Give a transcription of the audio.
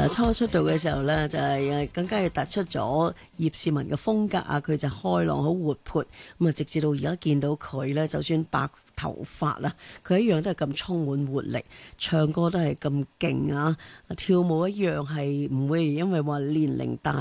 初出道嘅時候呢，就係更加係突出咗葉倩文嘅風格啊！佢就開朗好活潑，咁啊直至到而家見到佢呢，就算白頭髮啦，佢一樣都係咁充滿活力，唱歌都係咁勁啊！跳舞一樣係唔會因為話年齡大